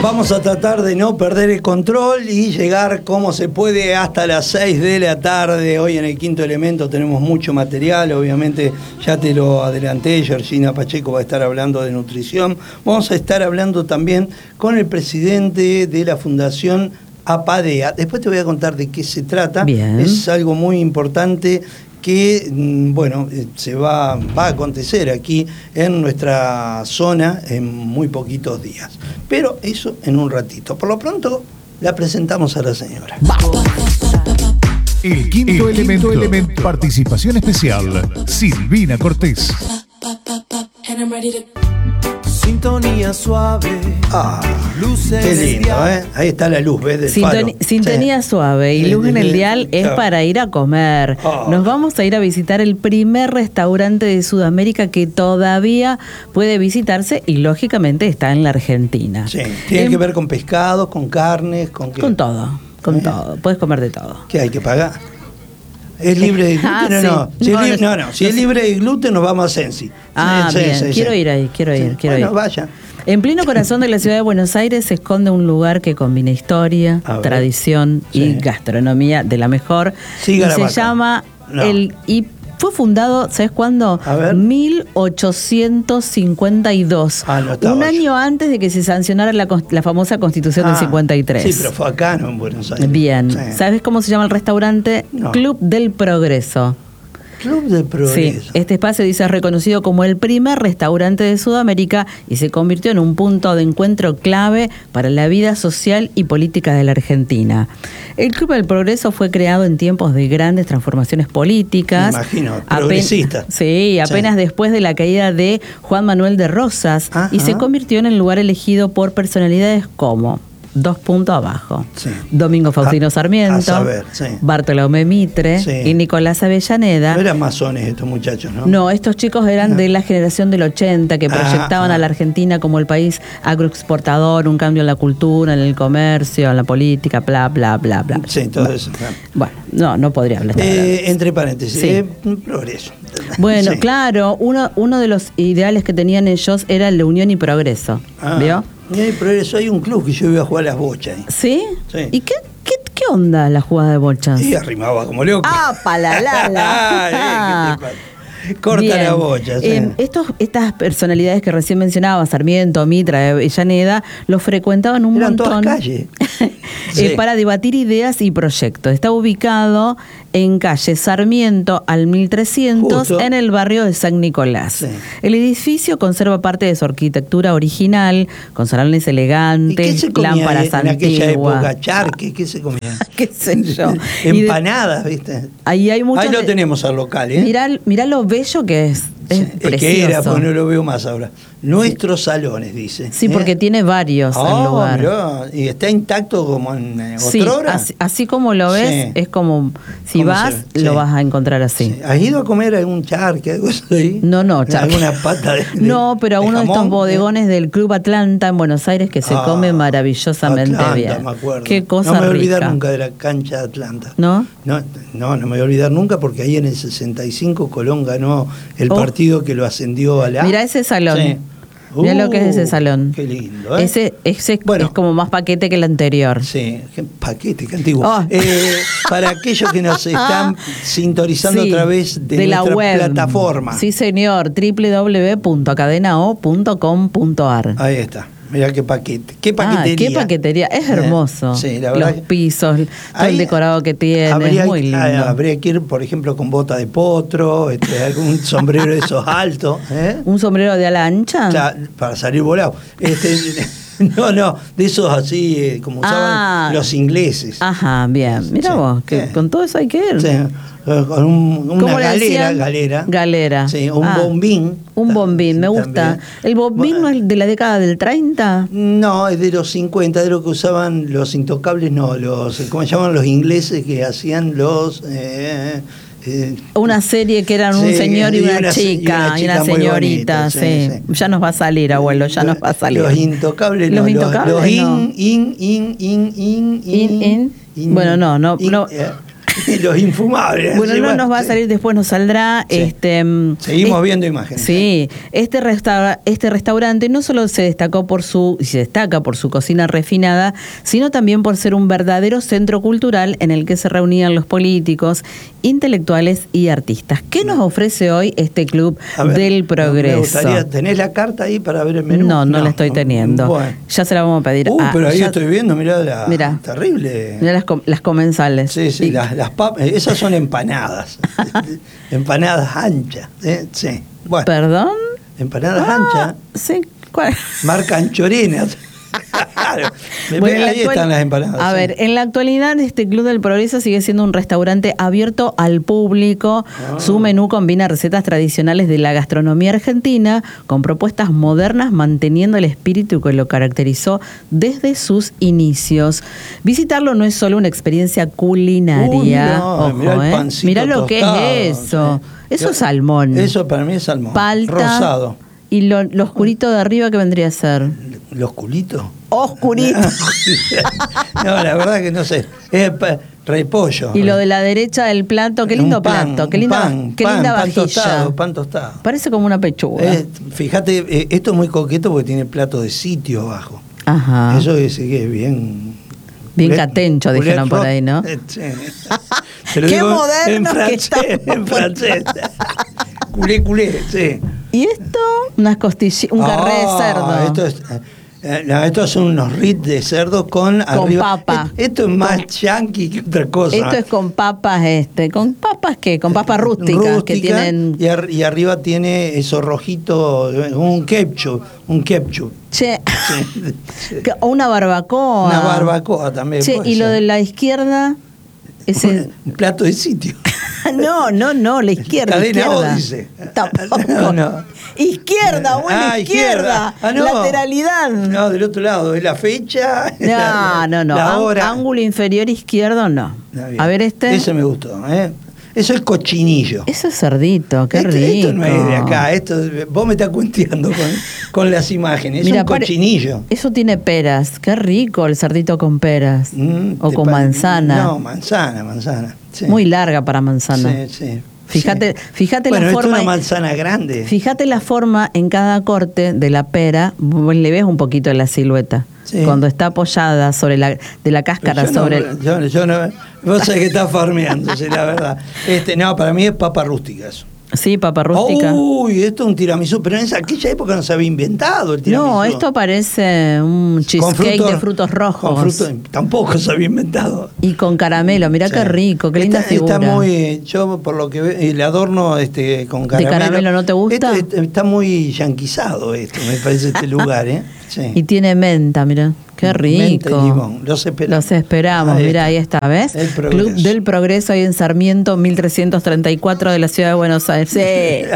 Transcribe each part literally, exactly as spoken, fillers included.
Vamos a tratar de no perder el control y llegar como se puede hasta las seis de la tarde. Hoy en el Quinto Elemento tenemos mucho material, obviamente ya te lo adelanté, Georgina Pacheco va a estar hablando de nutrición. Vamos a estar hablando también con el presidente de la Fundación APADEA. Después te voy a contar de qué se trata. Bien. Es algo muy importante que, bueno, se va, va a acontecer aquí en nuestra zona en muy poquitos días. Pero eso en un ratito. Por lo pronto, la presentamos a la señora. El quinto, El elemento, quinto elemento. Participación especial, Silvina Cortés. Sintonía suave. Ah, qué lindo, ¿eh? Ahí está la luz, ¿ves? Del Sintoni- faro. Sintonía Sí. suave y Sí, luz sí, en el sí. dial es Claro. para ir a comer. Oh. Nos vamos a ir a visitar el primer restaurante de Sudamérica que todavía puede visitarse y lógicamente está en la Argentina. Sí, tiene En- que ver con pescados, con carnes, con qué. Con todo, con ¿Eh? todo. Puedes comer de todo. ¿Qué hay que pagar? ¿Es libre de gluten Ah, o sí. no? Si No, es li- no, no, no. Si no es sé. libre de gluten, nos vamos a Sensi. Ah, Sí, sí, bien. sí, quiero sí. ir ahí, quiero ir, Sí. quiero Bueno, ir. vaya. En pleno corazón de la ciudad de Buenos Aires se esconde un lugar que combina historia, A ver. tradición y Sí. gastronomía de la mejor. Siga y la se vaca. llama No. el y fue fundado, ¿sabes cuándo? A ver. mil ochocientos cincuenta y dos. Ah, no estaba un yo. año antes de que se sancionara la, cons- la famosa Constitución del Ah, cincuenta y tres. Sí, pero fue acá, no en Buenos Aires. Bien. Sí. ¿Sabes cómo se llama el restaurante? No. Club del Progreso. Club de Progreso. Sí, este espacio dice es reconocido como el primer restaurante de Sudamérica y se convirtió en un punto de encuentro clave para la vida social y política de la Argentina. El Club del Progreso fue creado en tiempos de grandes transformaciones políticas. Me imagino, Apen- progresista. Sí, apenas Sí. después de la caída de Juan Manuel de Rosas Ajá. y se convirtió en el lugar elegido por personalidades como... Dos puntos abajo. Sí. Domingo Faustino A- Sarmiento, a saber, sí. Bartolomé Mitre Sí. y Nicolás Avellaneda. No eran masones estos muchachos, ¿no? No, estos chicos eran No. de la generación del ochenta que Ah, proyectaban ah. a la Argentina como el país agroexportador, un cambio en la cultura, en el comercio, en la política, bla, bla, bla, bla. Sí, todo eso. claro. Bueno, no, no podría hablar. Eh, entre paréntesis, Sí. eh, progreso. Bueno, Sí. claro, uno, uno de los ideales que tenían ellos era el de unión y progreso. Ah, ¿Vio? Y hay progreso, hay un club que yo iba a jugar a las bochas. ahí. ¿Sí? Sí. ¿Y qué, qué, qué onda la jugada de bochas? Y arrimaba como loco. ¡Ah, palalala! Ay, ¿qué te pasa? Corta Bien. la bocha. Sí. Eh, estos, estas personalidades que recién mencionaba, Sarmiento, Mitra, Avellaneda, los frecuentaban un Eran montón todas calles. eh, Sí. para debatir ideas y proyectos. Está ubicado en calle Sarmiento al mil trescientos Justo. en el barrio de San Nicolás. Sí. El edificio conserva parte de su arquitectura original, con salones ¿Y elegantes, qué se comía lámparas en aquella antiguas. época? Charque, ¿qué se comía? ¿Qué sé yo? Y de- Empanadas, ¿viste? ahí hay muchos Ahí lo de- tenemos al local, ¿eh? Mirá, mirá lo bello que es. Es Sí, precioso. que era, pues no lo veo más ahora. Nuestros salones, dice. Sí, ¿eh? porque tiene varios Ah, el lugar. mirá, y está intacto como en eh, Sí, otrora. así, así como lo ves, Sí. es como si ¿Cómo vas, se ve? lo Sí. vas a encontrar así. Sí. ¿Has ido a comer algún charque, algo así? No, no, charque. ¿Alguna pata de, de- No, pero a de uno de estos jamón? bodegones del Club Atlanta en Buenos Aires que se Ah, come maravillosamente Atlanta, bien. me acuerdo. Qué cosa No me voy a olvidar rica. nunca de la cancha de Atlanta. ¿No? No, no, no me voy a olvidar nunca porque ahí en el sesenta y cinco Colón ganó el Oh. partido que lo ascendió a la... Mirá ese salón. Sí. Mirá lo que es ese Uh, salón. Qué lindo, ¿eh? Ese, ese Bueno. es como más paquete que el anterior. Sí, qué paquete, qué antiguo. Oh. Eh, para aquellos que nos están sintonizando Sí, a través de, de la nuestra web. plataforma. Sí, señor, doble u doble u doble u punto cadena o punto com punto ar. Ahí está. Mirá qué paquete. Qué Ah, paquetería. qué paquetería. Es hermoso. Eh, sí, la verdad. Los pisos, todo Ahí el decorado que tiene, habría, es muy lindo. ah, habría que ir, por ejemplo, con bota de potro, este, algún sombrero de esos altos, ¿eh? ¿Un sombrero de ala ancha? O sea, para salir volado. Este, no, no, de esos así eh, como usaban Ah. los ingleses. Ajá, bien. Mira Sí, vos, que sí. con todo eso hay que ir. Sí, eh, con un- una ¿Cómo le galera, decían? galera. Galera. Sí, un Ah, bombín. Un bombín, me Sí, gusta. también. ¿El bombín no es de la década del treinta? No, es de los cincuenta, de lo que usaban los intocables, no, los, ¿cómo se llaman los ingleses que hacían los... eh, eh, Una serie que eran un sí, señor y una, una- chica, y una, chica muy señorita, bonita, sí, sí, sí. Ya nos va a salir, abuelo, ya nos va a salir. Los intocables, Los no, intocables, los, no. in, in, in, in, in, In, in. Bueno, no, no, in, no. eh. y los infumables. Bueno, así, no nos va a sí. salir, después nos saldrá. Sí. Este, Seguimos es- viendo imágenes. Sí, este, restaura- este restaurante no solo se destacó por su, y se destaca por su cocina refinada, sino también por ser un verdadero centro cultural en el que se reunían los políticos, intelectuales y artistas. ¿Qué nos ofrece hoy este club A ver, del Progreso? Me gustaría, ¿tenés la carta ahí para ver el menú? No, no, la estoy teniendo. Bueno. Ya se la vamos a pedir. Uh, Ah, pero ahí ya- estoy viendo, mirá la Mirá. terrible. Mirá las, com- las comensales. Sí, sí, Y- las, las papas, esas son empanadas. Empanadas anchas. ¿eh? Sí. Bueno, ¿Perdón? empanadas Ah, anchas, sí, ¿cuál? marca Anchorinas. Claro. Bueno, en la Ahí actual- están las empanadas. A sí. ver, en la actualidad este Club del Progreso sigue siendo un restaurante abierto al público. Ah. Su menú combina recetas tradicionales de la gastronomía argentina con propuestas modernas, manteniendo el espíritu que lo caracterizó desde sus inicios. Visitarlo no es solo una experiencia culinaria. Uy, mirá, Ojo, mirá el ¿eh? pancito Mirá lo que tostado, es eso. sí. Eso es salmón. Eso para mí es salmón. Palta. Rosado. Y lo, lo oscurito de arriba, ¿qué vendría a ser? ¿Los culitos? Oscurito. No, la verdad que no sé. Es pa- repollo. Y lo de la derecha del plato, qué lindo Un pan, plato, qué un linda, pan, qué pan, linda pan vajilla. tostado, pan tostado. Parece como una pechuga. Eh, fíjate, eh, esto es muy coqueto porque tiene plato de sitio abajo. Ajá. Eso es, que es bien... Bien Poulet- catencho, poulet dijeron por rot- ahí, ¿no? Eh, sí. Te lo Qué digo en modernos que francés, estamos. en francés. Culé, culé, sí. Y esto, unas costillas, un carré de Ah, cerdo. Esto es, eh, no, estos son unos rit de cerdo con, arriba. papa. Et- Esto es más yankee que otra cosa. Esto es con papas, este, ¿con papas qué? Con papas rústicas que Rústica, tienen. y, ar- y arriba tiene eso rojito, eh, un ketchup, un ketchup. Che, Sí. que- o una barbacoa. Una barbacoa también. Che, puede y lo ser. de la izquierda, ese. Un plato de sitio. No, no, no, la izquierda. Cadena O, izquierda. dice. Tampoco. No, no. Izquierda, buena Ah, izquierda. Ah, no. Lateralidad. No, del otro lado, es la fecha. No, la- no, no. La Án- hora. Ángulo inferior izquierdo, no. Ah, bien. A ver este. Ese me gustó, ¿eh? Eso es cochinillo. Eso es cerdito, qué esto, rico. esto no es de acá, esto, vos me estás cuenteando con, con las imágenes. Es Mira, un pare- cochinillo. Eso tiene peras. Qué rico el cerdito con peras. Mm, o te con pa- manzana. No, manzana, manzana. Sí. Muy larga para manzana. Sí, sí. Fíjate, sí. fíjate bueno, la esto es forma. una manzana grande. Fíjate la forma en cada corte de la pera, vos le ves un poquito de la silueta. Sí. Cuando está apoyada sobre la de la cáscara Yo no- sobre yo, yo no, vos sabés que estás farmeando, sí, la verdad. Este, no, para mí es papa rústica eso. Sí, papa rústica. Uy, esto es un tiramisú, pero en esa, aquella época no se había inventado el tiramisú. No, esto parece un Con cheesecake de frutos rojos. Con frutos, tampoco se había inventado. Y con caramelo, mirá Sí. qué rico, qué linda está, figura. Está muy, yo por lo que veo, el adorno este, con caramelo. caramelo no te gusta? Esto, este, está muy yanquizado esto, me parece este lugar, ¿eh? Sí. Y tiene menta, mirá. Qué rico. Menta y limón. Los esperamos. Los esperamos, Ahí mirá, está. ahí está, ¿ves? El Progreso. Club del Progreso ahí en Sarmiento, mil trescientos treinta y cuatro de la ciudad de Buenos Aires. Sí.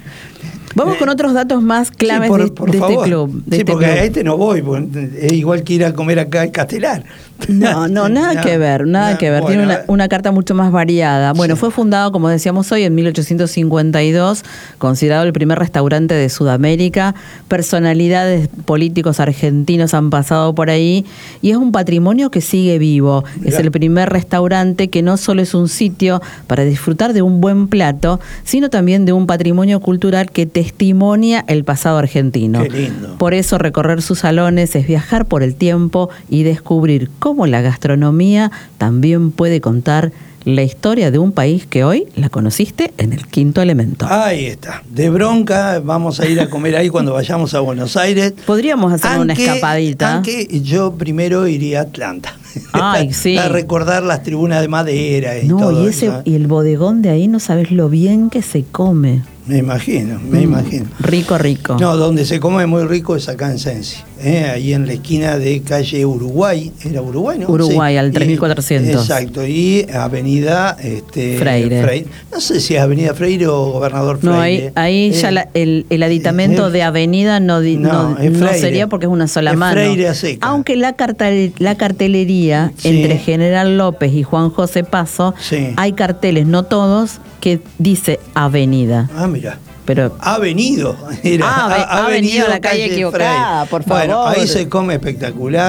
Vamos con otros datos más claves Sí, por, de, por de este favor. club. De sí, este porque club. a este no voy, porque es igual que ir a comer acá en Castelar. No, no, nada No, que ver, nada no, que ver. bueno, Tiene a una, ver. una carta mucho más variada. Bueno, Sí. fue fundado, como decíamos hoy, en mil ochocientos cincuenta y dos, considerado el primer restaurante de Sudamérica. Personalidades políticos argentinos han pasado por ahí y es un patrimonio que sigue vivo. Mirá. Es el primer restaurante que no solo es un sitio para disfrutar de un buen plato, sino también de un patrimonio cultural que testimonia el pasado argentino. Qué lindo. Por eso recorrer sus salones es viajar por el tiempo y descubrir cómo la gastronomía también puede contar la historia de un país que hoy la conociste en El Quinto Elemento. Ahí está. De bronca, vamos a ir a comer ahí cuando vayamos a Buenos Aires. Podríamos hacer una Aunque- escapadita. Aunque yo primero iría a Atlanta. Ay, sí. A recordar las tribunas de madera y No, todo y ese eso. y el bodegón de ahí no sabes lo bien que se come. Me imagino, me Mm, imagino. Rico, rico. No, donde se come muy rico es acá en Sensi, ¿eh? Ahí en la esquina de calle Uruguay, era Uruguay, ¿no? Uruguay, Sí. al Y- tres mil cuatrocientos. Exacto, y avenida este, Freire. No sé si es avenida Freire o Gobernador Freire. No, ahí, ahí Eh, ya la- el, el aditamento eh, de avenida no, di- no, no, es no Freire. sería porque es una sola Es mano. Freire a seca. Aunque la, cartel, la cartelería Sí. entre General López y Juan José Paso, Sí. hay carteles, no todos, que dice avenida. Ah, mira. Pero Ha venido. Era, Ah, ha- ha venido a la calle equivocada, por Bueno, favor. ahí se come espectacular.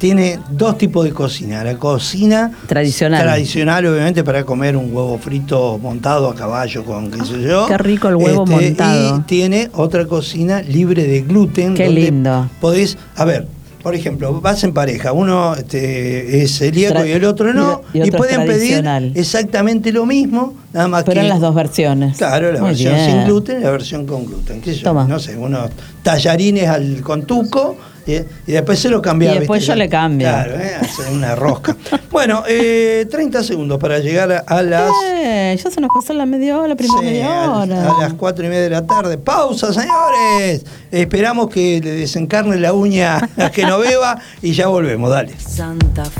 tiene dos tipos de cocina. La cocina tradicional. Tradicional, obviamente, para comer un huevo frito montado a caballo con qué sé yo. Qué rico el huevo Este, montado. Y tiene otra cocina libre de gluten. Qué donde lindo. Podés, a ver, por ejemplo, vas en pareja, uno este, es celíaco Tra- y el otro no, y- y y, otro es pueden pedir tradicional. exactamente lo mismo, nada más Pero que en las dos versiones. Claro, la Muy versión bien. sin gluten y la versión con gluten. ¿Qué sé yo? Toma. No sé, unos tallarines al, con tuco eh, y después se lo cambia. Y después ¿viste? yo le cambio. Claro, eh, hace una rosca. Bueno, eh, treinta segundos para llegar a, a las... Eh, ya se nos pasó la media hora, la primera Sí, media a, hora. a las cuatro y media de la tarde. ¡Pausa, señores! Esperamos que le desencarne la uña a Genoveva y ya volvemos, dale. Santa Fe.